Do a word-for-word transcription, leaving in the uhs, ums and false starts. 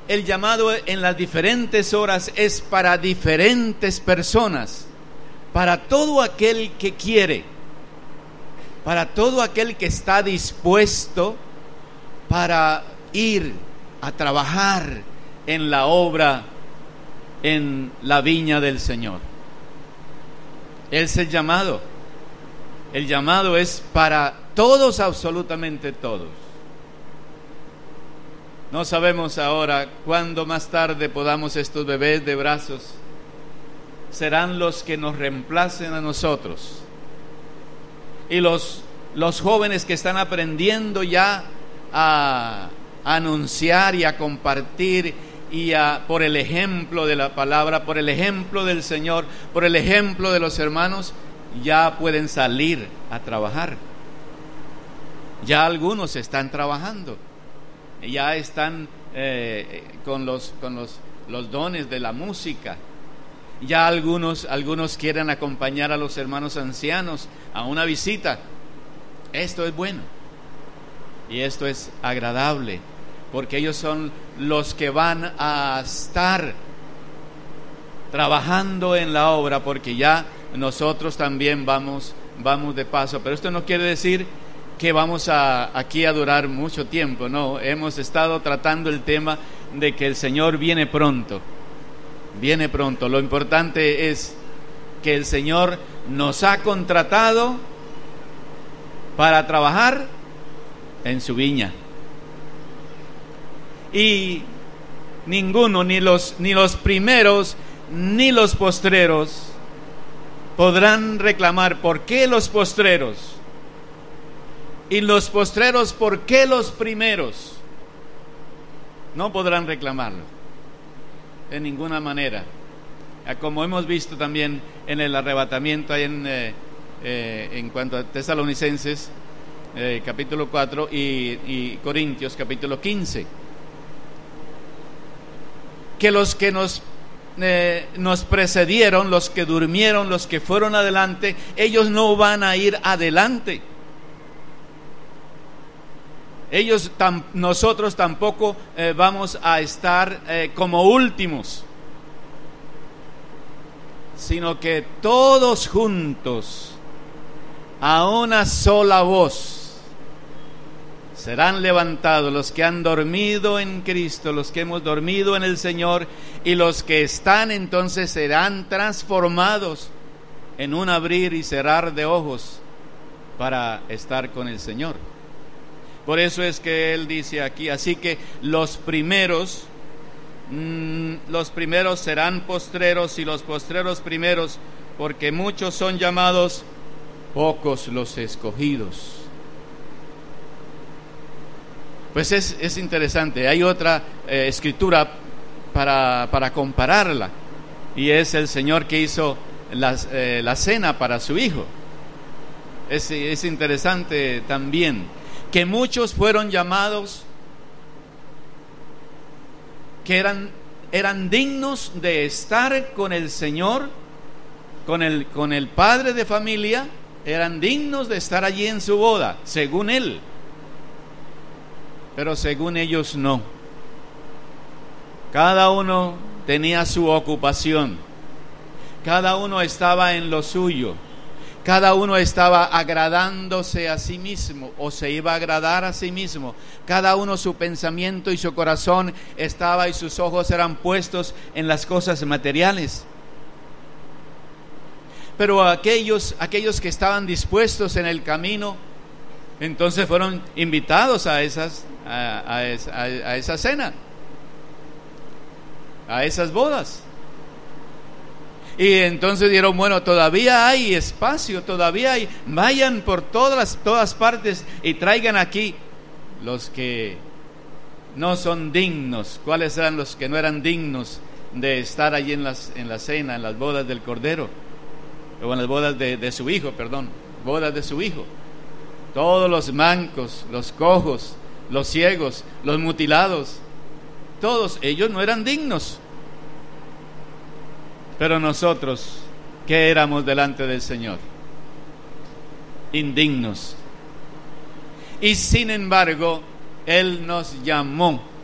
el llamado en las diferentes horas es para diferentes personas, para todo aquel que quiere, para todo aquel que está dispuesto para ir a trabajar en la obra, en la viña del Señor. Ese es el llamado. El llamado es para todos, absolutamente todos. No sabemos ahora cuándo más tarde podamos estos bebés de brazos serán los que nos reemplacen a nosotros. Y los, los jóvenes que están aprendiendo ya a, a anunciar y a compartir y a, por el ejemplo de la palabra, por el ejemplo del Señor, por el ejemplo de los hermanos, ya pueden salir a trabajar. Ya algunos están trabajando, ya están eh, con los con los, los dones de la música. Ya algunos algunos quieren acompañar a los hermanos ancianos a una visita. Esto es bueno y esto es agradable, porque ellos son los que van a estar trabajando en la obra, porque ya nosotros también vamos vamos de paso. Pero esto no quiere decir que vamos a aquí a durar mucho tiempo, no. Hemos estado tratando el tema de que el Señor viene pronto, viene pronto. Lo importante es que el Señor nos ha contratado para trabajar en su viña, y ninguno, ni los ni los primeros ni los postreros podrán reclamar por qué los postreros, y los postreros por qué los primeros. No podrán reclamarlo de ninguna manera, como hemos visto también en el arrebatamiento ahí en, eh, eh, en cuanto a Tesalonicenses eh, capítulo cuatro y, y Corintios capítulo quince, que los que nos eh, nos precedieron, los que durmieron, los que fueron adelante, ellos no van a ir adelante. Ellos tam, nosotros tampoco eh, vamos a estar eh, como últimos, sino que todos juntos, a una sola voz, serán levantados los que han dormido en Cristo, los que hemos dormido en el Señor, y los que están entonces serán transformados en un abrir y cerrar de ojos para estar con el Señor. Por eso es que Él dice aquí, así que los primeros, mmm, los primeros serán postreros y los postreros primeros, porque muchos son llamados, pocos los escogidos. Pues es, es interesante. Hay otra eh, escritura para, para compararla, y es el Señor que hizo las, eh, la cena para su Hijo. Es, es interesante también que muchos fueron llamados que eran, eran dignos de estar con el Señor, con el, con el padre de familia, eran dignos de estar allí en su boda, según Él. Pero según ellos no. Cada uno tenía su ocupación, cada uno estaba en lo suyo, cada uno estaba agradándose a sí mismo, o se iba a agradar a sí mismo. Cada uno, su pensamiento y su corazón estaba, y sus ojos eran puestos en las cosas materiales. Pero aquellos, aquellos que estaban dispuestos en el camino, entonces fueron invitados a esas A, a, a, a esa cena, a esas bodas. Y entonces dijeron, bueno, todavía hay espacio, todavía hay, vayan por todas, todas partes y traigan aquí los que no son dignos. ¿Cuáles eran los que no eran dignos de estar allí en, las, en la cena, en las bodas del Cordero? O en las bodas de, de su hijo, perdón, bodas de su hijo. Todos los mancos, los cojos, los ciegos, los mutilados, todos ellos no eran dignos. Pero nosotros, ¿qué éramos delante del Señor? Indignos. Y sin embargo, Él nos llamó